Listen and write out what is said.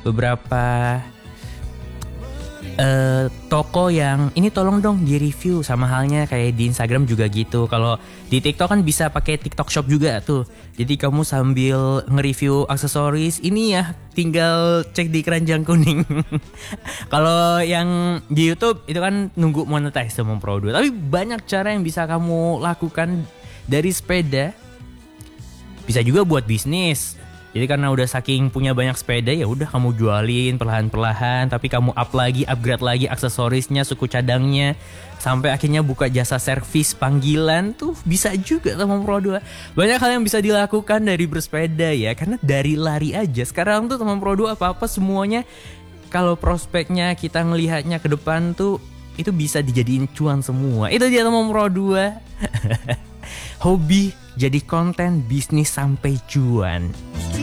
beberapa toko yang ini tolong dong di review, sama halnya kayak di Instagram juga gitu. Kalau di TikTok kan bisa pakai TikTok Shop juga tuh. Jadi kamu sambil nge-review aksesoris ini ya, tinggal cek di keranjang kuning. Kalau yang di YouTube itu kan nunggu monetize sama produk. Tapi banyak cara yang bisa kamu lakukan dari sepeda. Bisa juga buat bisnis. Jadi karena udah saking punya banyak sepeda, ya udah kamu jualin perlahan-perlahan, tapi kamu upgrade lagi aksesorisnya, suku cadangnya, sampai akhirnya buka jasa servis panggilan tuh bisa juga sama Pro 2. Banyak hal yang bisa dilakukan dari bersepeda ya, karena dari lari aja sekarang tuh teman Pro 2 apa-apa semuanya kalau prospeknya kita ngelihatnya ke depan tuh itu bisa dijadiin cuan semua. Itu dia teman Pro 2. Hobi jadi konten, bisnis sampai cuan.